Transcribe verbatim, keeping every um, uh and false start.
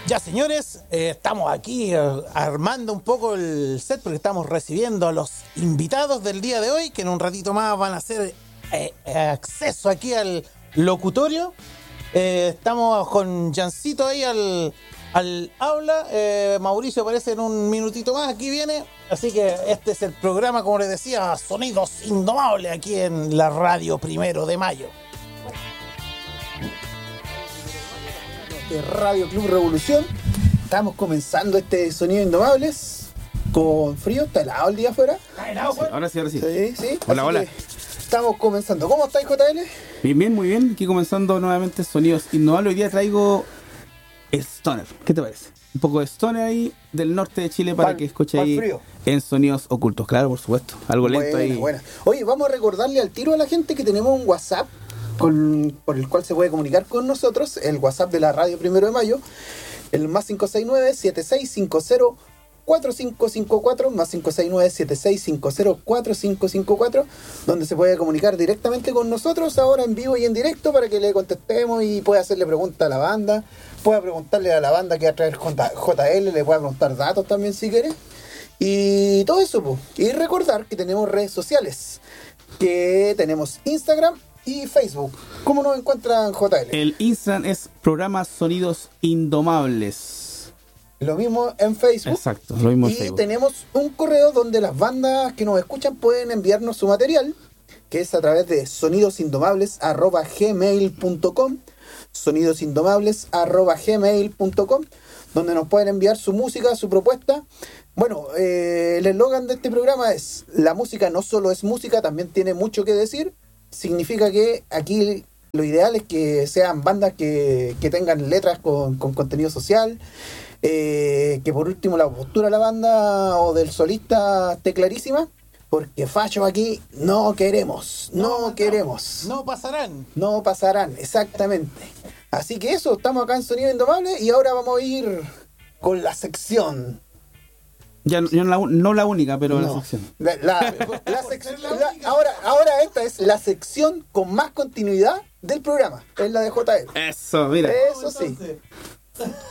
Ya, señores, eh, estamos aquí eh, armando un poco el set porque estamos recibiendo a los invitados del día de hoy, que en un ratito más van a hacer eh, eh, acceso aquí al locutorio. Eh, estamos con Jancito ahí al, al habla. Eh, Mauricio aparece en un minutito más, aquí viene. Así que este es el programa, como les decía, Sonidos Indomables, aquí en la radio Primero de Mayo. De Radio Club Revolución. Estamos comenzando este Sonido Indomables con frío. ¿Está helado el día afuera? ¿Está helado, Sí, ahora sí, ahora sí. Sí, sí. Hola, Así hola. que estamos comenzando. ¿Cómo estáis, J L? Bien, bien, muy bien. Aquí comenzando nuevamente Sonidos Innovables. Hoy día traigo Stoner. ¿Qué te parece? Un poco de Stoner ahí del norte de Chile para Pal- que escuche pal ahí frío. en Sonidos Ocultos. Claro, por supuesto. Algo lento Buena, ahí. buena. Oye, vamos a recordarle al tiro a la gente que tenemos un WhatsApp con, por el cual se puede comunicar con nosotros. El WhatsApp de la radio Primero de Mayo. El más cinco seis nueve, siete seis cinco cero, cuatro cinco cinco cuatro, más cinco seis nueve, siete seis cinco cero, cuatro cinco cinco cuatro, donde se puede comunicar directamente con nosotros ahora en vivo y en directo para que le contestemos y pueda hacerle preguntas a la banda, pueda preguntarle a la banda que va a traer J L, le pueda preguntar datos también si quiere. Y todo eso, pues. Y recordar que tenemos redes sociales, que tenemos Instagram y Facebook. ¿Cómo nos encuentran, J L? El Instagram es programa Sonidos Indomables. Lo mismo en Facebook. Exacto, lo mismo en Y Facebook. tenemos un correo donde las bandas que nos escuchan pueden enviarnos su material, que es a través de sonidosindomables arroba gmail punto com, sonidosindomables arroba gmail punto com, donde nos pueden enviar su música, su propuesta. Bueno, eh, el eslogan de este programa es: la música no solo es música, también tiene mucho que decir. Significa que aquí lo ideal es que sean bandas que, que tengan letras con, con contenido social, eh, que por último la postura de la banda o del solista esté clarísima, porque facho aquí no queremos, no, No, queremos, No pasarán. no pasarán, exactamente. Así que eso, estamos acá en Sonido Indomable y ahora vamos a ir con la sección. Ya, no- ya no, la, no la única, pero la No. sección. La, la- la sec- la- ahora, ahora esta es la sección con más continuidad del programa. Es la de J L. Eso, mira. Eso sí.